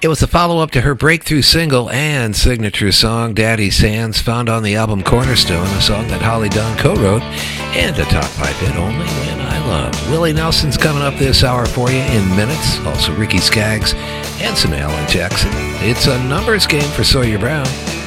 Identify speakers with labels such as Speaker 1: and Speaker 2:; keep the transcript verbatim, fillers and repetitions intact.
Speaker 1: It was a follow-up to her breakthrough single and signature song, Daddy's Hands, found on the album Cornerstone, a song that Holly Dunn co-wrote, and a top five hit, Only When I Love. Willie Nelson's coming up this hour for you in minutes. Also Ricky Skaggs and some Alan Jackson. It's a numbers game for Sawyer Brown.